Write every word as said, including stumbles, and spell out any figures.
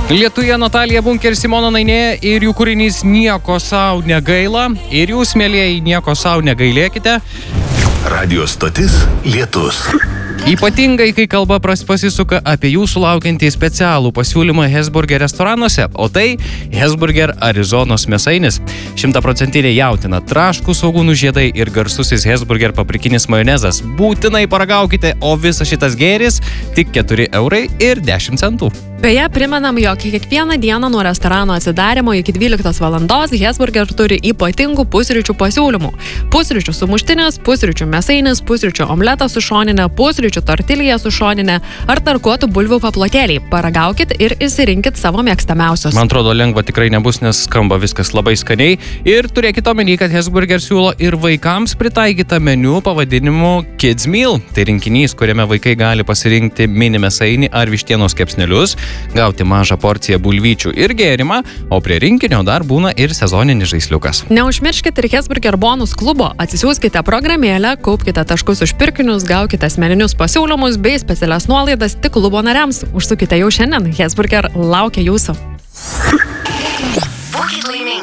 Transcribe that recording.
Lietuvė Natalija Bunker, Simona Nainė ir jų kūrinys Nieko sau negaila. Ir jūs, mielieji, nieko sau negailėkite. Radio stotis Lietus. Ypatingai, kai kalba pasisuka apie jūsų laukiantį specialų pasiūlymą Hesburger restoranuose, o tai Hesburger Arizonos mėsainis. Šimtaprocentinė jautina, traškų svogūnų žiedai ir garsusis Hesburger paprikinis majonezas. Būtinai paragaukite, o visas šitas gėris tik keturi eurai ir dešimt centų. Beje, primenam, jog kiekvieną dieną nuo restorano atsidarimo iki dvyliktos valandos Hesburger turi ypatingų pusryčių pasiūlymų. Pusryčių sumuštinis, pusryčių mėsainis, pusryčių omletas su šoninė, pusryčių tortilija su šoninė ar tarkuotų bulvių paplotėliai. Paragaukit ir išsirinkit savo mėgstamiausius. Man atrodo, lengva tikrai nebus, nes skamba viskas labai skaniai. Ir turėkite omeny, kad Hesburger siūlo ir vaikams pritaikytą meniu pavadinimu Kids Meal. Tai rinkinys, kuriame vaikai gali pasirinkti mini mėsainį ar vištienos kepsnelius, gauti mažą porciją bulvyčių ir gėrimą, o prie rinkinio dar būna ir sezoninis žaisliukas. Neužmirškite ir Hesburger bonus klubo, atsisiųskite programėlę, kaupkite taškus už pirkinius, gaukite asmeninius pasiūlymus bei specialias nuolaidas tik klubo nariams. Užsukite jau šiandien, Hesburger laukia jūsų. Būkit laimingi.